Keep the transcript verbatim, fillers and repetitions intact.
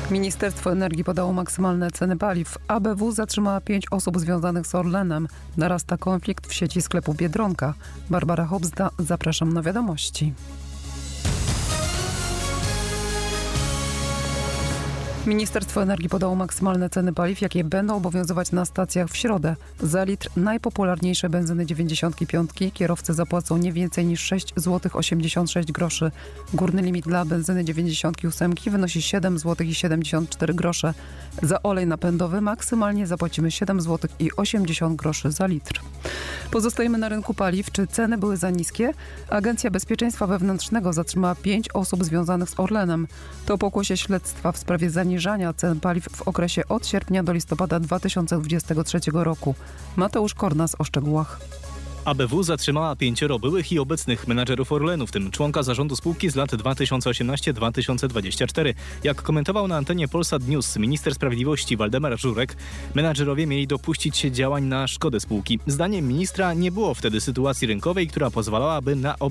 Ministerstwo Energii podało maksymalne ceny paliw. A B W zatrzymała pięć osób związanych z Orlenem. Narasta konflikt w sieci sklepów Biedronka. Barbara Hobzda, zapraszam na wiadomości. Ministerstwo Energii podało maksymalne ceny paliw, jakie będą obowiązywać na stacjach w środę. Za litr najpopularniejsze benzyny dziewięćdziesiąt pięć kierowcy zapłacą nie więcej niż sześć złotych osiemdziesiąt sześć groszy. Górny limit dla benzyny dziewięćdziesiąt osiem wynosi siedem złotych siedemdziesiąt cztery grosze. Za olej napędowy maksymalnie zapłacimy siedem złotych osiemdziesiąt groszy za litr. Pozostajemy na rynku paliw. Czy ceny były za niskie? Agencja Bezpieczeństwa Wewnętrznego zatrzymała pięć osób związanych z Orlenem. To pokłosie śledztwa w sprawie zaniżania cen paliw w okresie od sierpnia do listopada dwa tysiące dwudziestego trzeciego roku. Mateusz Kornas o szczegółach. A B W zatrzymała pięcioro byłych i obecnych menadżerów Orlenu, w tym członka zarządu spółki z lat dwa tysiące osiemnasty do dwa tysiące dwudziestego czwartego. Jak komentował na antenie Polsat News minister sprawiedliwości Waldemar Żurek, menadżerowie mieli dopuścić się działań na szkodę spółki. Zdaniem ministra nie było wtedy sytuacji rynkowej, która pozwalałaby na